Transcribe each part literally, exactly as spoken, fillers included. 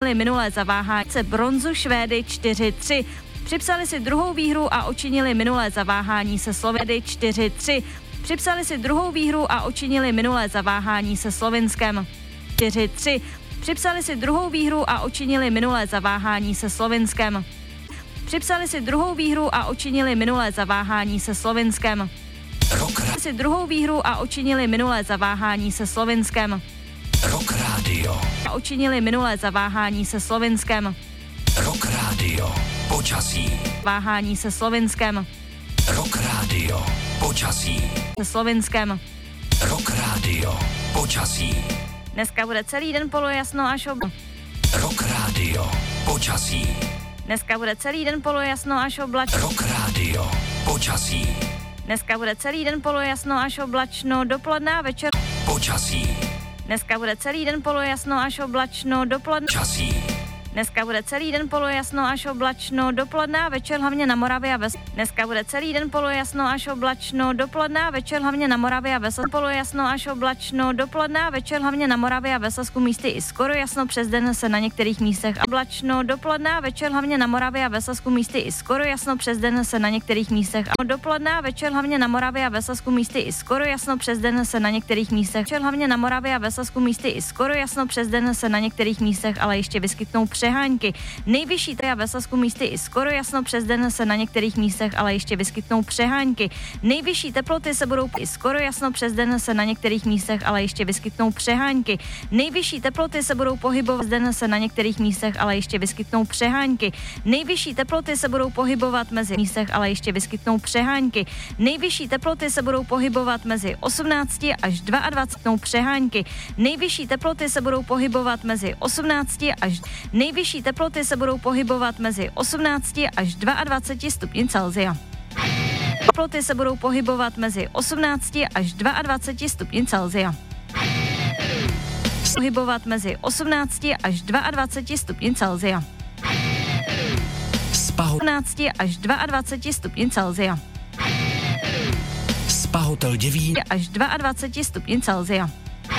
učinili minulé zaváhání se bronzu Švédy čtyři tři. Připsali si druhou výhru a učinili minulé zaváhání se Sloveny čtyři tři. Připsali si druhou výhru a učinili minulé zaváhání se Slovinskem čtyři tři. Připsali si druhou výhru a učinili minulé zaváhání se Slovinskem. Připsali si druhou výhru a učinili minulé zaváhání se Slovinskem. Připsali si druhou výhru a učinili minulé zaváhání se Slovinskem. Rock Radio. A učinili minulé zaváhání se Slovinskem. Rock Radio. Počasí. Váhání se Slovinskem. Rock Radio. Počasí. Se Slovinskem. Rock Radio. Počasí. Dneska bude celý den polojasno až ob... Rock Radio. Počasí. Dneska bude celý den polojasno až oblačno. Rock Radio. Počasí. Dneska bude celý den polojasno až oblačno, dopoledne a večer. Počasí. Dneska bude celý den polojasno až oblačno, dopoledne. Počasí. Dneska bude celý den polojasno až oblačno, dopoledne a večer hlavně na Moravě a ve Dneska bude celý den polojasno až oblačno, dopoledne a večer hlavně na Moravě a ve Polojasno až oblačno, dopoledne a večer hlavně na Moravě a ve Slezsku místy i skoro jasno, přes den se na některých místech oblačno, dopoledne a večer hlavně na Moravě a ve Slezsku místy i skoro jasno, přes den se na některých místech a dopoledne a večer hlavně na Moravě a ve Slezsku místy i skoro jasno, přes den se na některých místech. Večer hlavně na Moravě a ve Slezsku místy i skoro jasno, přes den se na některých místech, ale ještě vyskytnou přehánky. Nejvyšší teja ve Slezsku místy i skoro jasno, přes den se na některých místech, ale ještě vyskytnou přehánky. Nejvyšší teploty se budou i skoro jasno, přes den se na některých místech, ale ještě vyskytnou přehánky. Nejvyšší teploty se budou pohybovat, přes den se na některých místech, ale ještě vyskytnou přehánky. Nejvyšší teploty se budou pohybovat mezi místech, ale ještě vyskytnou přehánky. Nejvyšší teploty se budou pohybovat mezi osmnácti až dvaceti dvou přehánky. Nejvyšší teploty se budou pohybovat mezi osmnácti až nejvyšší teploty se budou pohybovat mezi osmnácti až dvaceti dvěma stupni Celsia. Teploty se budou pohybovat mezi osmnácti až dvaceti dvěma stupni Celsia. Pohybovat mezi osmnácti až dvaceti dvěma stupni Celsia. osmnácti až dvaceti dvěma stupni Celsia. Spa Hotel Děvín až dvaceti dvou stupni Celsia.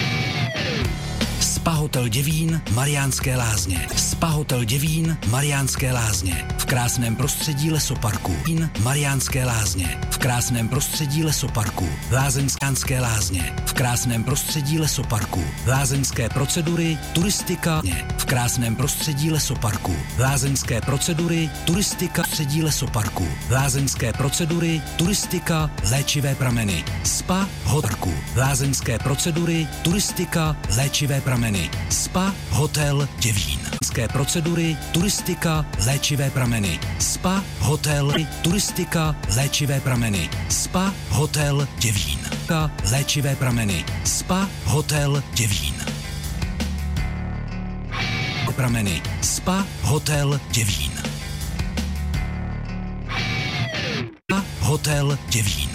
Spa Hotel Děvín, Mariánské Lázně. Spa Hotel Děvín, Mariánské Lázně. V krásném prostředí lesoparku. Mariánské Lázně. V krásném prostředí lesoparku. Lázeňské Lázně. V krásném prostředí lesoparku. Lázeňské procedury, turistika. V krásném prostředí lesoparku. Lázeňské procedury, turistika. Prostředí lesoparku. Lázeňské procedury, turistika, léčivé prameny. Spa Hotelku. Lázeňské procedury, turistika, léčivé prameny. Spa Hotel Děvín. Lázeňské procedury, turistika, léčivé prameny. Spa Hotel, turistika, léčivé prameny. Spa Hotel Děvín. Léčivé prameny. Spa Hotel Děvín. Prameny. Spa Hotel Děvín. Spa Hotel Děvín.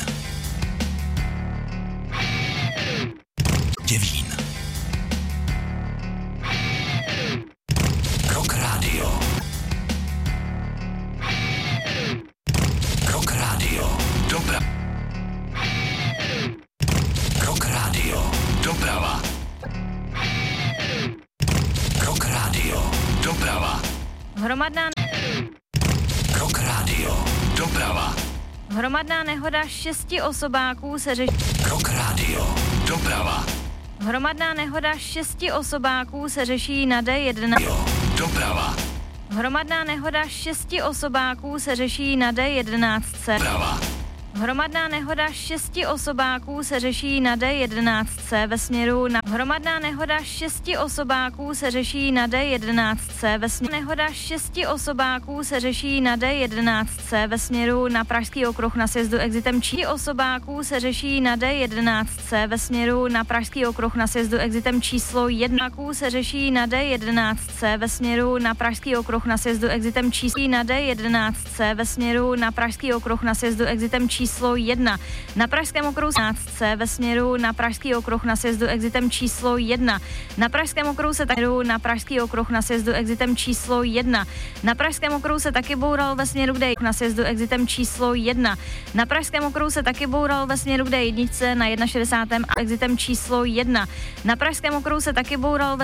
Děvín. Rock Radio. Rock Radio. Dobra. Rock Radio. Doprava. Rock Radio. Doprava. Hromadná Rock Radio. Doprava. Hromadná nehoda šesti osobáků se řeší. Rock Radio. Doprava. Hromadná nehoda šesti osobáků se řeší na D jedna. Doprava. Hromadná nehoda šesti osobáků se řeší na D jedenáct. Doprava. Hromadná nehoda šesti osobáků se řeší na D jedenáct ve směru na Hromadná nehoda šesti osobáků se řeší na D jedenáct ve směru Nehoda šesti osobáků se řeší na D jedenáct ve směru na Pražský okruh na sjezdu exitem číslo osobáků se řeší na D jedenáct ve směru na Pražský okruh na sjezdu exitem číslo jedna se řeší na D jedenáct ve směru na Pražský okruh na sjezdu exitem číslo na D jedenáct ve směru na Pražský okruh na sjezdu exitem číslo číslo jedna. Na Pražském okruhu sedmnáct ve směru na Pražský okruh na sjezdu exitem číslo jedna. Na Pražském okruhu se taky na Pražský okruh na sjezdu exitem číslo jedna. Na Pražském okruhu se taky boural ve směru kde na sjezdu exitem číslo jedna. Na Pražském okruhu se taky boural ve směru kde jedničce na šedesát jedna exitem číslo jedna. Na Pražském okruhu se taky boural ve